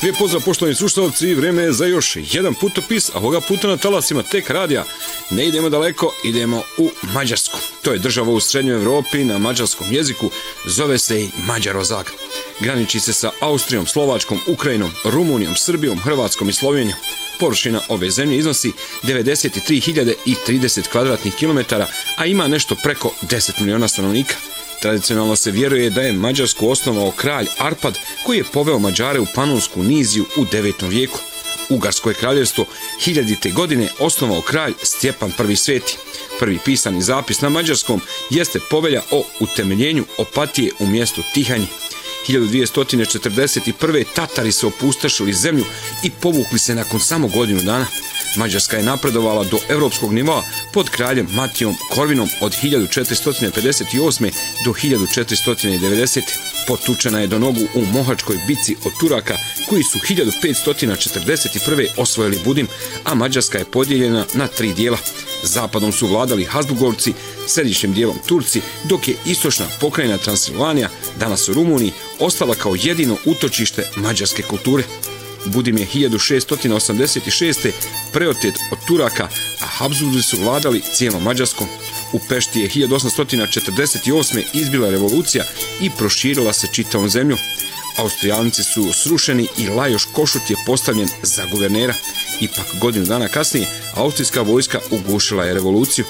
Lijep pozdrav poštovani slušalci, vreme je za još jedan putopis, a ovoga puta na talasima Tek radija. Ne idemo daleko, idemo u Mađarsku. To je država u srednjoj Evropi na mađarskom jeziku, zove se i Mađarozag. Graniči se sa Austrijom, Slovačkom, Ukrajinom, Rumunijom, Srbijom, Hrvatskom i Slovenijom. Površina ove zemlje iznosi 93.030 kvadratnih kilometara, a ima nešto preko 10 miliona stanovnika. Tradicionalno se vjeruje da je Mađarsku osnovao kralj Arpad, koji je poveo Mađare u Panonsku niziju u 9. vijeku. Ugarsko je kraljevstvo 1000. godine osnovao kralj Stjepan I. Sveti. Prvi pisani zapis na mađarskom jeste povelja o utemeljenju Opatije u mjestu Tihanji. 1241. Tatari su opustošili zemlju i povukli se nakon samo godinu dana. Mađarska je napredovala do evropskog nivoa pod kraljem Matijom Korvinom od 1458. do 1490. Potučena je do nogu u Mohačkoj bici od Turaka, koji su 1541. osvojili Budim, a Mađarska je podijeljena na 3 dijela. Zapadom su vladali Habsburgovci, središnjim dijelom Turci, dok je istočna pokrajina Transilvanija, danas u Rumuniji, ostala kao jedino utočište mađarske kulture. Budim je 1686. preotet od Turaka, a Habsburzi su vladali cijelom Mađarskom. U Pešti je 1848. izbila revolucija i proširila se čitavom zemlju. Austrijanci su srušeni i Lajoš Košut je postavljen za guvernera. Ipak godinu dana kasnije austrijska vojska ugušila je revoluciju.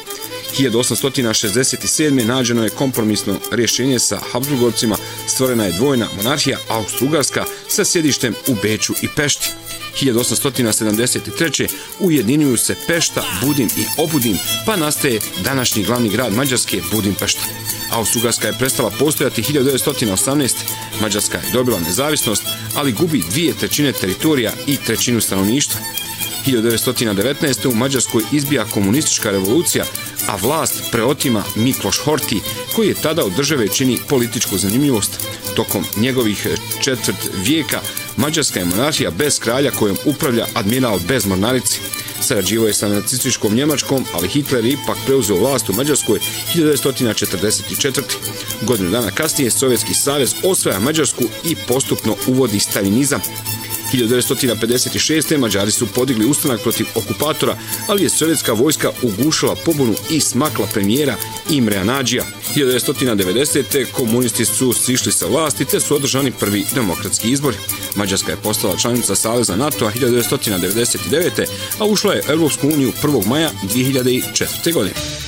1867. nađeno je kompromisno rješenje sa Habsburgovcima, stvorena je dvojna monarhija Austro-Ugarska sa sjedištem u Beču i Pešti. 1873. ujedinjuju se Pešta, Budim i Obudim, pa nastaje današnji glavni grad Mađarske, Budimpešta. Austro-Ugarska je prestala postojati 1918. Mađarska je dobila nezavisnost, ali gubi 2/3 teritorija i 1/3 stanovništva. 1919. u Mađarskoj izbija komunistička revolucija, a vlast preotima Mikloš Horthy, koji je tada od države čini političku zanimljivost. Tokom njegovih 4 vijeka Mađarska je monarhija bez kralja kojom upravlja admiral bez mornarice. Sarađivao je sa nacističkom Njemačkom, ali Hitler je ipak preuzeo vlast u Mađarskoj 1944. Godinu dana kasnije Sovjetski savez osvaja Mađarsku i postupno uvodi staljinizam. 1956. Mađari su podigli ustanak protiv okupatora, ali je sovjetska vojska ugušila pobunu i smakla premijera Imrea Nadžija. 1990. komunisti su sišli sa vlasti te su održani prvi demokratski izbori. Mađarska je postala članica Saveza NATO-a 1999. a ušla je u Europsku uniju 1. maja 2004. godine.